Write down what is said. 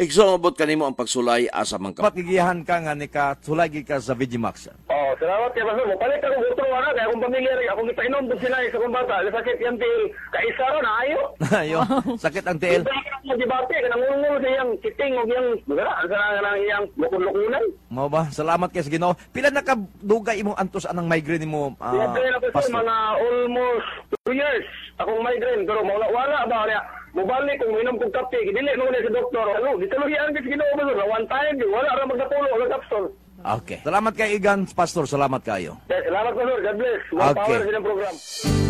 Igsumabot kanimo ang pagsulay asa man ka. Patigihan ka nga ni ka sulagi ka sa Vigimax. Oh, salamat kay Pastor. Palit ako gutro ana kay akong pamilya rin akong ipainom dug sila sa akong bata. Sakit yan til kaisa ron ayo. Ayo, sakit ang tiil. Mo dibate kanang ngul sa iyang kiting og iyang magara sa nang iyang lukon-lukunan. Mao ba? Salamat kay sa Ginoo. Pila na ka dugay imong antos anang migraine nimo, Migraine ako sa mga almost 2 years. Akong migraine pero wala ba niya. Mubalik kung minom kong kape, dili mo na sa doktor. Ano, gitaluhian kasi Ginoo ba one time, wala ra magdapulo wala kapsul. Okay. Salamat kay Igan, Pastor. Salamat kayo. Salamat Pastor. God bless. More Okay. power sa inyong program.